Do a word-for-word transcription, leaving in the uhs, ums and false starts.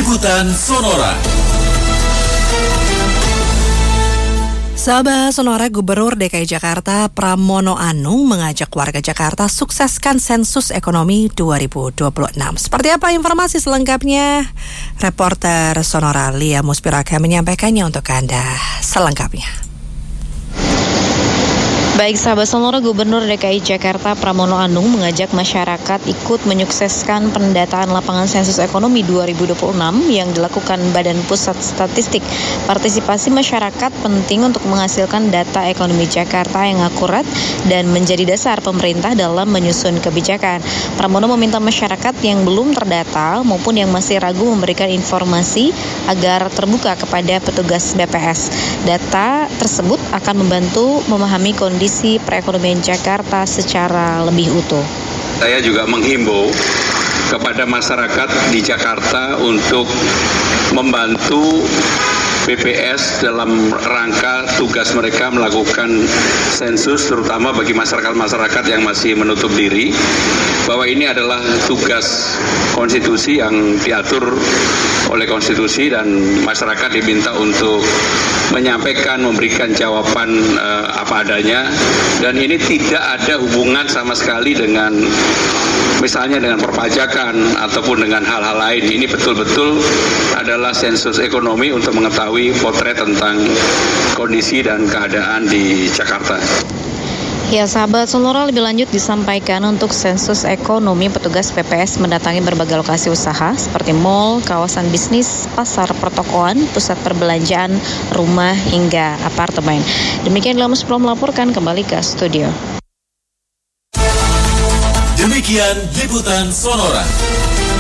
Liputan Sonora. Sahabat Sonora, Gubernur D K I Jakarta Pramono Anung mengajak warga Jakarta sukseskan sensus ekonomi dua ribu dua puluh enam. Seperti apa informasi selengkapnya? Reporter Sonora Lia Muspiraka menyampaikannya untuk Anda selengkapnya. Baik sahabat Sonora, Gubernur D K I Jakarta Pramono Anung mengajak masyarakat ikut menyukseskan pendataan lapangan sensus ekonomi dua ribu dua puluh enam yang dilakukan Badan Pusat Statistik. Partisipasi masyarakat penting untuk menghasilkan data ekonomi Jakarta yang akurat dan menjadi dasar pemerintah dalam menyusun kebijakan. Pramono meminta masyarakat yang belum terdata maupun yang masih ragu memberikan informasi agar terbuka kepada petugas B P S. Data tersebut akan membantu memahami kondisi kondisi perekonomian Jakarta secara lebih utuh. Saya juga menghimbau kepada masyarakat di Jakarta untuk membantu B P S dalam rangka tugas mereka melakukan sensus, terutama bagi masyarakat-masyarakat yang masih menutup diri, bahwa ini adalah tugas konstitusi yang diatur oleh konstitusi dan masyarakat diminta untuk menyampaikan, memberikan jawaban uh, apa adanya, dan ini tidak ada hubungan sama sekali dengan misalnya dengan perpajakan ataupun dengan hal-hal lain. Ini betul-betul adalah sensus ekonomi untuk mengetahui potret tentang kondisi dan keadaan di Jakarta. Ya sahabat Sonora, lebih lanjut disampaikan untuk sensus ekonomi petugas P P S mendatangi berbagai lokasi usaha seperti mal, kawasan bisnis, pasar pertokoan, pusat perbelanjaan, rumah hingga apartemen. Demikian Lia Muspro melaporkan, kembali ke studio. Demikian Liputan Sonora.